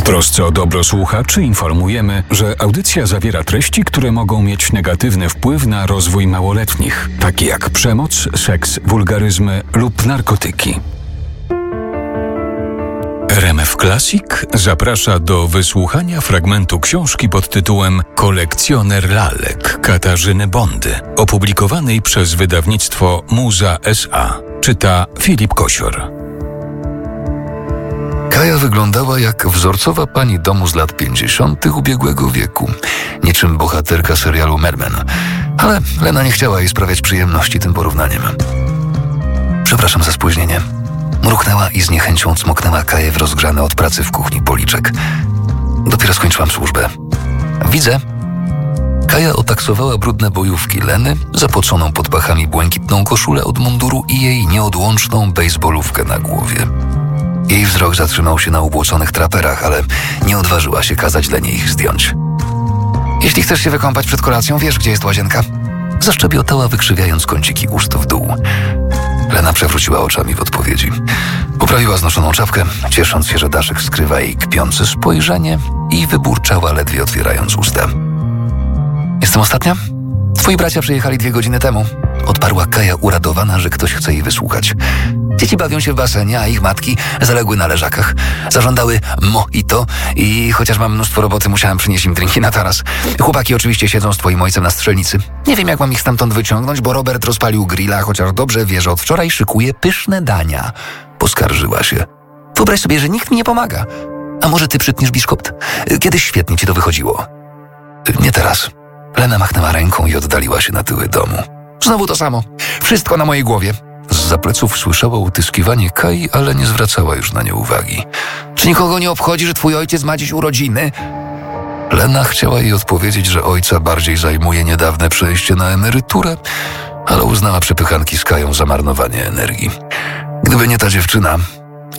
trosce o dobro słuchaczy informujemy, że audycja zawiera treści, które mogą mieć negatywny wpływ na rozwój małoletnich, takie jak przemoc, seks, wulgaryzmy lub narkotyki. RMF Classic zaprasza do wysłuchania fragmentu książki pod tytułem Kolekcjoner lalek Katarzyny Bondy, opublikowanej przez wydawnictwo Muza S.A. Czyta Filip Kosior. Kaja wyglądała jak wzorcowa pani domu z lat 50. ubiegłego wieku, niczym bohaterka serialu Mad Men. Ale Lena nie chciała jej sprawiać przyjemności tym porównaniem. Przepraszam za spóźnienie. Mruknęła i z niechęcią cmoknęła Kaję w rozgrzany od pracy w kuchni policzek. Dopiero skończyłam służbę. Widzę. Kaja otaksowała brudne bojówki Leny, zapoconą pod pachami błękitną koszulę od munduru i jej nieodłączną bejsbolówkę na głowie. Jej wzrok zatrzymał się na ubłoconych traperach, ale nie odważyła się kazać Lenie ich zdjąć. Jeśli chcesz się wykąpać przed kolacją, wiesz, gdzie jest łazienka? Zaszczebiotała, wykrzywiając kąciki ust w dół. Lena przewróciła oczami w odpowiedzi. Poprawiła znoszoną czapkę, ciesząc się, że daszek skrywa jej kpiące spojrzenie i wyburczała, ledwie otwierając usta. Jestem ostatnia? Twoi bracia przyjechali 2 godziny temu. Odparła Kaja, uradowana, że ktoś chce jej wysłuchać. Dzieci bawią się w basenie, a ich matki zaległy na leżakach. Zażądały mojito i chociaż mam mnóstwo roboty, musiałem przynieść im drinki na taras. Chłopaki oczywiście siedzą z twoim ojcem na strzelnicy. Nie wiem, jak mam ich stamtąd wyciągnąć, bo Robert rozpalił grilla, chociaż dobrze wie, że od wczoraj szykuje pyszne dania. Poskarżyła się. Wyobraź sobie, że nikt mi nie pomaga. A może ty przytniesz biszkopt? Kiedyś świetnie ci to wychodziło. Nie teraz. Lena machnęła ręką i oddaliła się na tyły domu. Znowu to samo. Wszystko na mojej głowie. Zza pleców słyszała utyskiwanie Kai, ale nie zwracała już na nie uwagi. Czy nikogo nie obchodzi, że twój ojciec ma dziś urodziny? Lena chciała jej odpowiedzieć, że ojca bardziej zajmuje niedawne przejście na emeryturę, ale uznała przepychanki z Kają za marnowanie energii. Gdyby nie ta dziewczyna,